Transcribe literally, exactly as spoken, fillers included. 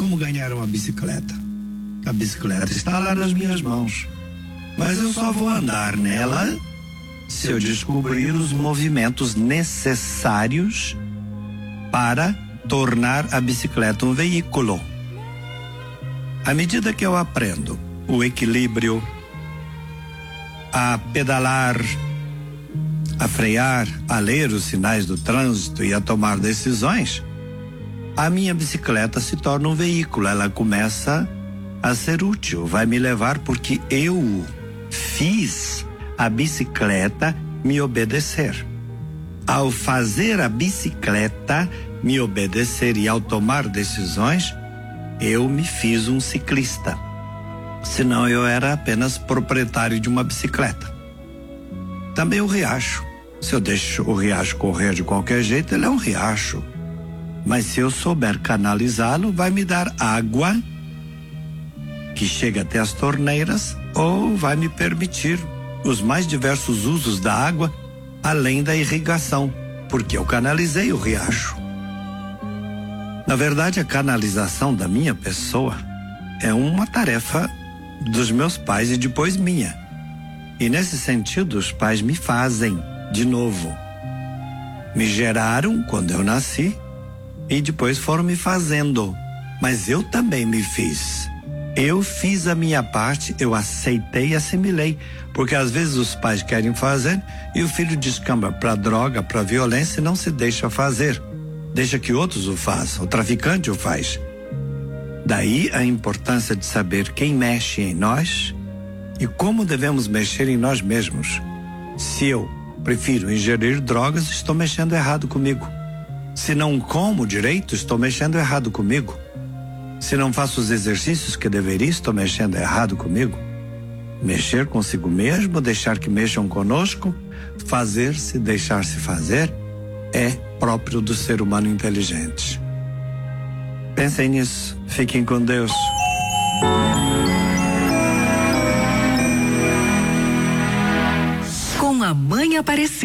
como ganhar uma bicicleta. A bicicleta está lá nas minhas mãos, mas eu só vou andar nela se eu descobrir os movimentos necessários para tornar a bicicleta um veículo. À medida que eu aprendo o equilíbrio, a pedalar, a frear, a ler os sinais do trânsito e a tomar decisões, a minha bicicleta se torna um veículo. Ela começa a ser útil, vai me levar porque eu fiz a bicicleta me obedecer. Ao fazer a bicicleta me obedecer e ao tomar decisões, eu me fiz um ciclista. Senão eu era apenas proprietário de uma bicicleta. Também o riacho. Se eu deixo o riacho correr de qualquer jeito, ele é um riacho. Mas se eu souber canalizá-lo, vai me dar água que chega até as torneiras, ou vai me permitir os mais diversos usos da água, além da irrigação, porque eu canalizei o riacho. Na verdade, a canalização da minha pessoa é uma tarefa dos meus pais e depois minha. E nesse sentido, os pais me fazem de novo. Me geraram quando eu nasci e depois foram me fazendo. Mas eu também me fiz. Eu fiz a minha parte, eu aceitei e assimilei. Porque às vezes os pais querem fazer e o filho descamba para droga, para violência e não se deixa fazer. Deixa que outros o façam, o traficante o faz. Daí a importância de saber quem mexe em nós e como devemos mexer em nós mesmos. Se eu prefiro ingerir drogas, estou mexendo errado comigo. Se não como direito, estou mexendo errado comigo. Se não faço os exercícios que deveria, estou mexendo errado comigo. Mexer consigo mesmo, deixar que mexam conosco, fazer-se, deixar-se fazer, é próprio do ser humano inteligente. Pensem nisso. Fiquem com Deus. Com a Mãe Aparecida.